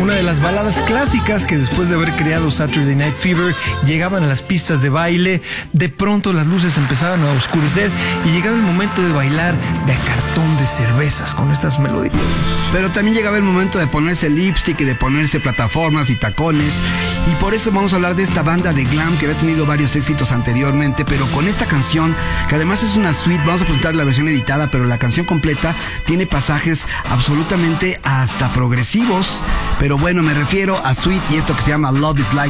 Una de las baladas clásicas que después de haber creado Saturday Night Fever llegaban a las pistas de baile. De pronto las luces empezaban a oscurecer y llegaba el momento de bailar de a cartón de cervezas con estas melodías. Pero también llegaba el momento de ponerse lipstick y de ponerse plataformas y tacones. Y por eso vamos a hablar de esta banda de glam que había tenido varios éxitos anteriormente, pero con esta canción, que además es una suite. Vamos a presentar la versión editada, pero la canción completa tiene pasajes absolutamente hasta progresivos. Pero bueno, me refiero a suite y esto que se llama Love is Like